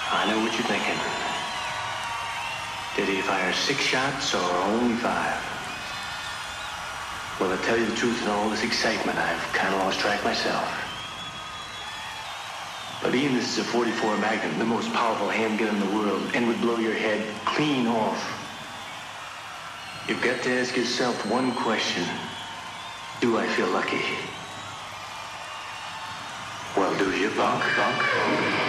I know what you're thinking. Did he fire 6 shots or only 5? Well, to tell you the truth, in all this excitement, I've kind of lost track myself. But Ian, this is a .44 Magnum, the most powerful handgun in the world, and would blow your head clean off. You've got to ask yourself one question. Do I feel lucky? Well, do you, punk?